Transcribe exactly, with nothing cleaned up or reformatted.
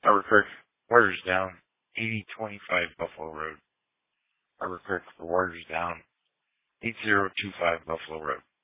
Harbor Creek, Waters down, eighty twenty-five Buffalo Road. Harbor Creek, the Waters down, eight zero two five Buffalo Road.